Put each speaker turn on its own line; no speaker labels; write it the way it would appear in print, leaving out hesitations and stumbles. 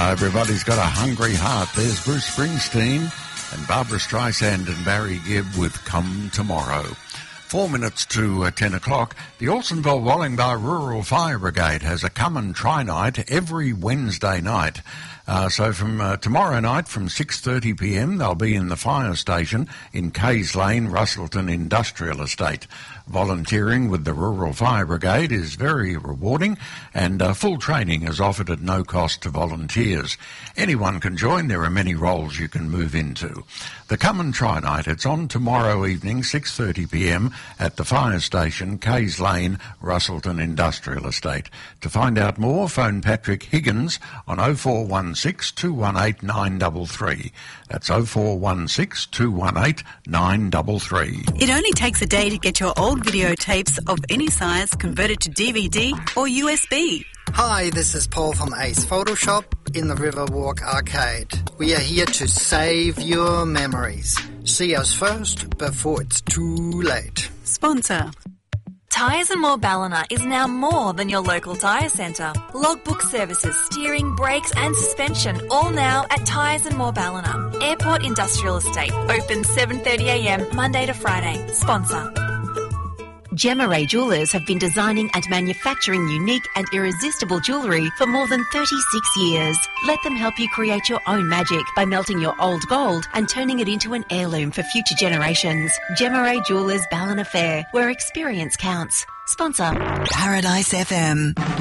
Everybody's got a hungry heart. There's Bruce Springsteen and Barbara Streisand and Barry Gibb with Come Tomorrow. 4 minutes to 10 o'clock. The Alstonville-Wallingbar Rural Fire Brigade has a come and try night every Wednesday night. So from tomorrow night from 6:30pm, they'll be in the fire station in Kays Lane, Russellton Industrial Estate. Volunteering with the Rural Fire Brigade is very rewarding, and full training is offered at no cost to volunteers. Anyone can join. There are many roles you can move into. The Come and Try Night, it's on tomorrow evening, 6:30pm, at the fire station, Kays Lane, Russellton Industrial Estate. To find out more, phone Patrick Higgins on 0416 218 933. That's 0416 218 933.
It only takes a day to get your old videotapes of any size converted to DVD or USB.
Hi, this is Paul from Ace Photoshop in the Riverwalk Arcade. We are here to save your memories. See us first before it's too late.
Sponsor.
Tyres and More Ballina is now more than your local tyre centre. Logbook services, steering, brakes and suspension, all now at Tyres and More Ballina. Airport Industrial Estate, open 7:30am Monday to Friday. Sponsor.
Gemma Ray Jewellers have been designing and manufacturing unique and irresistible jewellery for more than 36 years. Let them help you create your own magic by melting your old gold and turning it into an heirloom for future generations. Gemma Ray Jewellers Ballina Fair, where experience counts. Sponsor.
Paradise FM.